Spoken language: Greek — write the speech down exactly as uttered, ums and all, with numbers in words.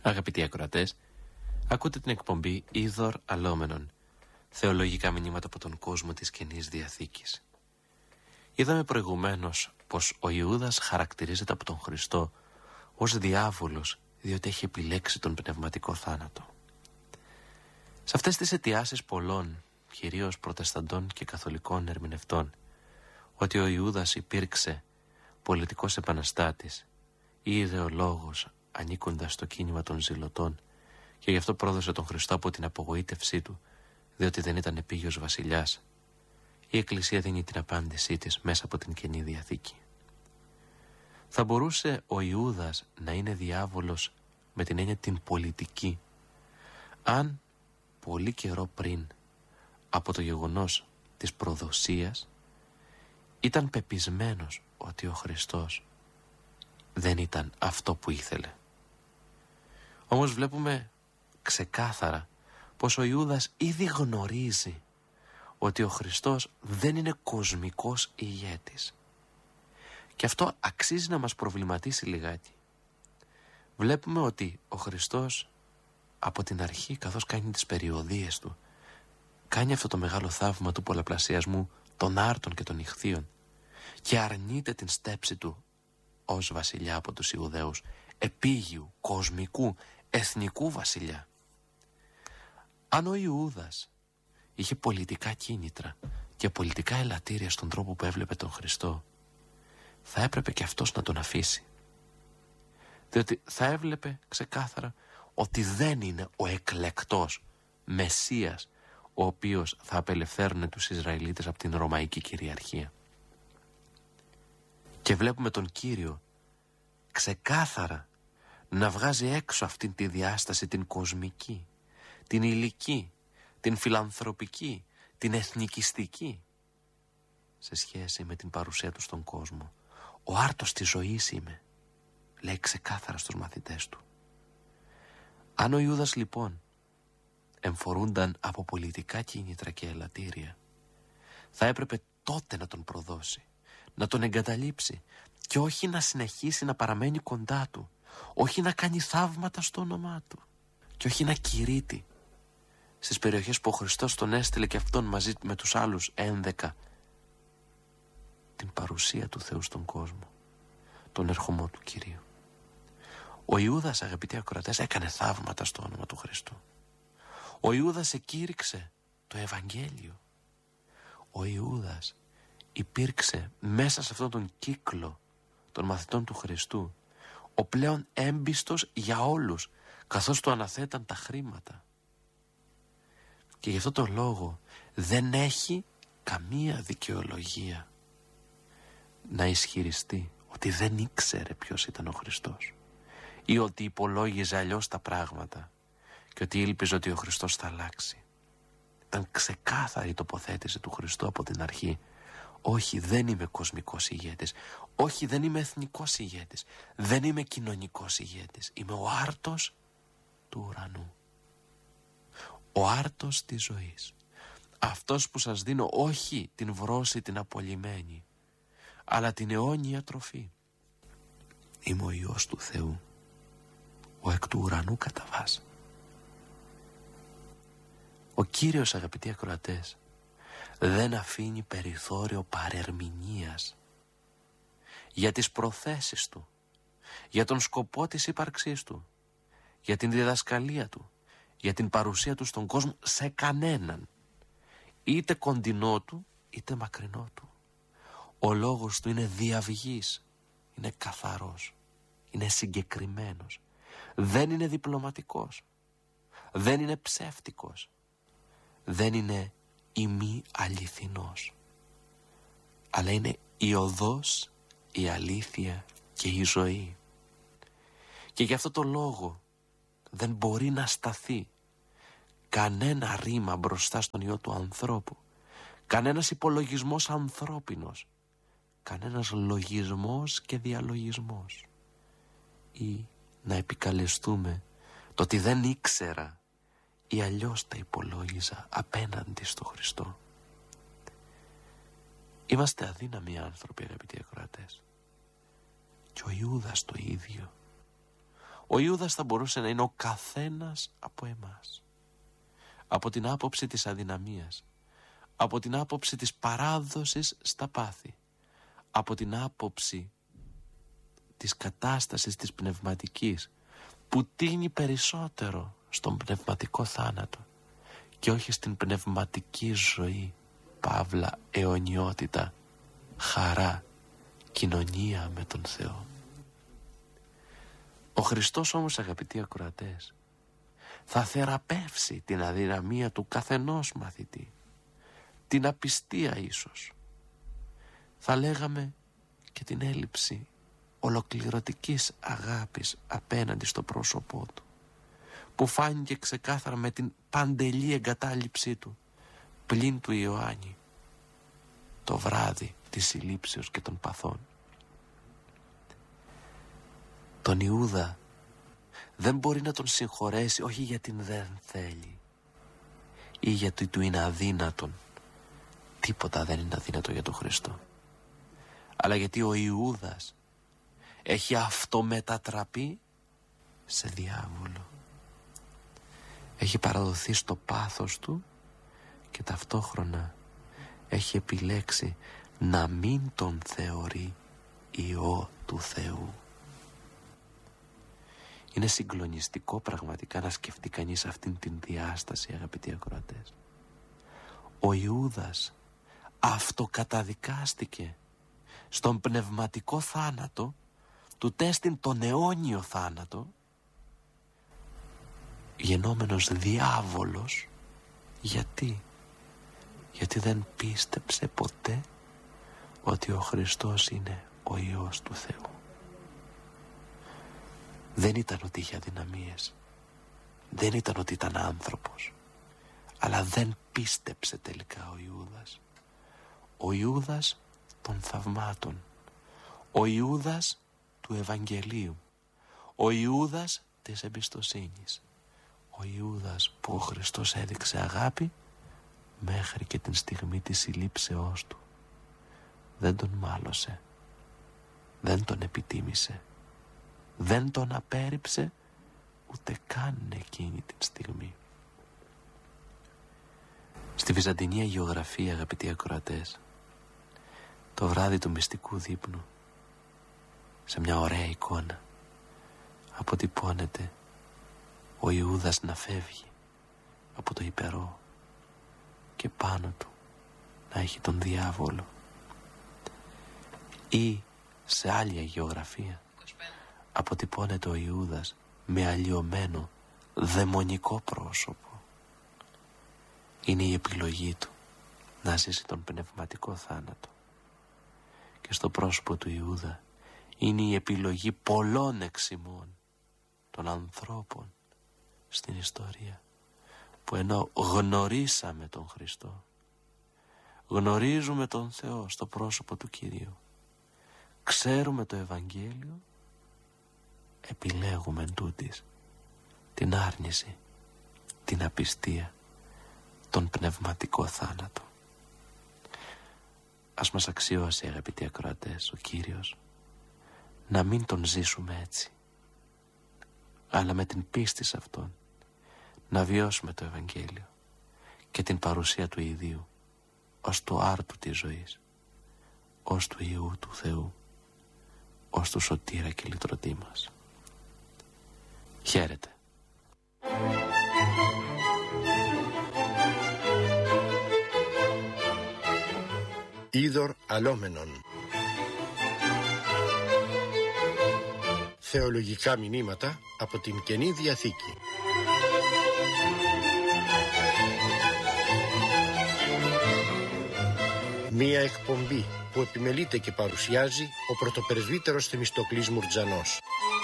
Αγαπητοί ακροατές, ακούτε την εκπομπή Είδωρ Αλόμενον, θεολογικά μηνύματα από τον κόσμο της Καινής Διαθήκης. Είδαμε προηγουμένως πως ο Ιούδας χαρακτηρίζεται από τον Χριστό ως διάβολος, διότι έχει επιλέξει τον πνευματικό θάνατο. Σε αυτές τις αιτιάσεις πολλών, κυρίως προτεσταντών και καθολικών ερμηνευτών, ότι ο Ιούδας υπήρξε πολιτικός επαναστάτης ή ιδεολόγος ανήκοντας στο κίνημα των ζηλωτών και γι' αυτό πρόδωσε τον Χριστό από την απογοήτευσή του, διότι δεν ήταν επίγειος βασιλιάς, η Εκκλησία δίνει την απάντησή της μέσα από την Καινή Διαθήκη. Θα μπορούσε ο Ιούδας να είναι διάβολος με την έννοια την πολιτική, αν πολύ καιρό πριν από το γεγονός της προδοσίας ήταν πεπισμένος ότι ο Χριστός δεν ήταν αυτό που ήθελε. Όμως βλέπουμε ξεκάθαρα πως ο Ιούδας ήδη γνωρίζει ότι ο Χριστός δεν είναι κοσμικός ηγέτης. Και αυτό αξίζει να μας προβληματίσει λιγάκι. Βλέπουμε ότι ο Χριστός από την αρχή, καθώς κάνει τις περιοδίες του, κάνει αυτό το μεγάλο θαύμα του πολλαπλασιασμού των άρτων και των ιχθύων και αρνείται την στέψη του ως βασιλιά από τους Ιουδαίους, επίγειου, κοσμικού, εθνικού βασιλιά. Αν ο Ιούδας είχε πολιτικά κίνητρα και πολιτικά ελαττήρια στον τρόπο που έβλεπε τον Χριστό, θα έπρεπε και αυτός να τον αφήσει. Διότι θα έβλεπε ξεκάθαρα ότι δεν είναι ο εκλεκτός Μεσσίας ο οποίος θα απελευθέρωνε τους Ισραηλίτες από την Ρωμαϊκή κυριαρχία. Και βλέπουμε τον Κύριο ξεκάθαρα να βγάζει έξω αυτήν τη διάσταση, την κοσμική, την υλική, την φιλανθρωπική, την εθνικιστική, σε σχέση με την παρουσία του στον κόσμο. Ο άρτος της ζωής είμαι, λέει ξεκάθαρα στους μαθητές του. Αν ο Ιούδας λοιπόν εμφορούνταν από πολιτικά κίνητρα και ελαττήρια, θα έπρεπε τότε να τον προδώσει, να τον εγκαταλείψει και όχι να συνεχίσει να παραμένει κοντά του, όχι να κάνει θαύματα στο όνομά του και όχι να κηρύττει στις περιοχές που ο Χριστός τον έστειλε και αυτόν μαζί με τους άλλους ένδεκα την παρουσία του Θεού στον κόσμο, τον ερχομό του Κυρίου. Ο Ιούδας, αγαπητοί ακροατές, έκανε θαύματα στο όνομα του Χριστού. Ο Ιούδας εκήρυξε το Ευαγγέλιο. Ο Ιούδας υπήρξε μέσα σε αυτόν τον κύκλο των μαθητών του Χριστού ο πλέον έμπιστος για όλους, καθώς του αναθέταν τα χρήματα. Και γι' αυτό το λόγο δεν έχει καμία δικαιολογία να ισχυριστεί ότι δεν ήξερε ποιος ήταν ο Χριστός ή ότι υπολόγιζε αλλιώς τα πράγματα και ότι ήλπιζε ότι ο Χριστός θα αλλάξει. Ήταν ξεκάθαρη η τοποθέτηση του Χριστού από την αρχή. Όχι, δεν είμαι κοσμικός ηγέτης. Όχι, δεν είμαι εθνικός ηγέτης. Δεν είμαι κοινωνικός ηγέτης. Είμαι ο άρτος του ουρανού. Ο άρτος της ζωής. Αυτός που σας δίνω όχι την βρώση την απολυμένη, αλλά την αιώνια τροφή. Είμαι ο Υιός του Θεού, ο εκ του ουρανού καταβάς. Ο Κύριος, αγαπητοί ακροατές, δεν αφήνει περιθώριο παρερμηνίας για τις προθέσεις του, για τον σκοπό της ύπαρξής του, για την διδασκαλία του, για την παρουσία του στον κόσμο, σε κανέναν, είτε κοντινό του είτε μακρινό του. Ο λόγος του είναι διαυγής, είναι καθαρός, είναι συγκεκριμένος, δεν είναι διπλωματικός, δεν είναι ψεύτικος, δεν είναι ημί αληθινός, αλλά είναι η οδός, η αλήθεια και η ζωή. Και γι' αυτό το λόγο δεν μπορεί να σταθεί κανένα ρήμα μπροστά στον Υιό του ανθρώπου, κανένας υπολογισμός ανθρώπινος, κανένας λογισμός και διαλογισμός, ή να επικαλεστούμε το ότι δεν ήξερα ή αλλιώς τα υπολόγιζα απέναντι στο Χριστό. Είμαστε αδύναμοι άνθρωποι, αγαπητοί ακροατές, και ο Ιούδας το ίδιο. Ο Ιούδας θα μπορούσε να είναι ο καθένας από εμάς. Από την άποψη της αδυναμίας, από την άποψη της παράδοσης στα πάθη, από την άποψη της κατάστασης της πνευματικής που τίνει περισσότερο στον πνευματικό θάνατο και όχι στην πνευματική ζωή, παύλα αιωνιότητα, χαρά, κοινωνία με τον Θεό. Ο Χριστός όμως, αγαπητοί ακροατές, θα θεραπεύσει την αδυναμία του καθενός μαθητή, την απιστία ίσως, θα λέγαμε και την έλλειψη ολοκληρωτικής αγάπης απέναντι στο πρόσωπό του, που φάνηκε ξεκάθαρα με την παντελή εγκατάλειψή του πλην του Ιωάννη το βράδυ της συλλήψεως και των παθών. Τον Ιούδα δεν μπορεί να τον συγχωρέσει, όχι γιατί δεν θέλει ή γιατί του είναι αδύνατον. Τίποτα δεν είναι αδύνατο για τον Χριστό, αλλά γιατί ο Ιούδας έχει αυτομετατραπεί σε διάβολο. Έχει παραδοθεί στο πάθος του και ταυτόχρονα έχει επιλέξει να μην τον θεωρεί Υιό του Θεού. Είναι συγκλονιστικό πραγματικά να σκεφτεί κανείς αυτήν την διάσταση, αγαπητοί ακροατές. Ο Ιούδας αυτοκαταδικάστηκε στον πνευματικό θάνατο, του τέστην τον αιώνιο θάνατο, γενόμενος διάβολος. Γιατί? Γιατί δεν πίστεψε ποτέ ότι ο Χριστός είναι ο Υιός του Θεού. Δεν ήταν ότι είχε αδυναμίες, δεν ήταν ότι ήταν άνθρωπος, αλλά δεν πίστεψε τελικά ο Ιούδας. Ο Ιούδας των θαυμάτων, ο Ιούδας του Ευαγγελίου, ο Ιούδας της εμπιστοσύνης, ο Ιούδας που ο Χριστός έδειξε αγάπη μέχρι και την στιγμή της συλλήψεώς του. Δεν τον μάλωσε, δεν τον επιτίμησε, δεν τον απέρριψε ούτε καν εκείνη την στιγμή. Στη βυζαντινή αγιογραφία, αγαπητοί ακροατές, το βράδυ του μυστικού δείπνου, σε μια ωραία εικόνα, αποτυπώνεται ο Ιούδας να φεύγει από το υπερό και πάνω του να έχει τον διάβολο. Ή σε άλλη αγιογραφία αποτυπώνεται ο Ιούδας με αλλοιωμένο δαιμονικό πρόσωπο. Είναι η επιλογή του να ζήσει τον πνευματικό θάνατο. Και στο πρόσωπο του Ιούδα είναι η επιλογή πολλών εξημών των ανθρώπων στην ιστορία, που ενώ γνωρίσαμε τον Χριστό, γνωρίζουμε τον Θεό στο πρόσωπο του Κυρίου, ξέρουμε το Ευαγγέλιο, επιλέγουμε εντούτοις την άρνηση, την απιστία, τον πνευματικό θάνατο. Ας μας αξιώσει, αγαπητοί ακροατές, ο Κύριος να μην τον ζήσουμε έτσι, αλλά με την πίστη σε Αυτόν να βιώσουμε το Ευαγγέλιο και την παρουσία του Ιδίου ως του άρτου της ζωής, ως του Υιού του Θεού, ως του σωτήρα και λυτρωτή μας. Χαίρετε. Είδωρ αλόμενον. Θεολογικά μηνύματα από την Καινή Διαθήκη. Μία εκπομπή που επιμελείται και παρουσιάζει ο πρωτοπρεσβύτερος Θεμιστοκλής Μουρτζανός.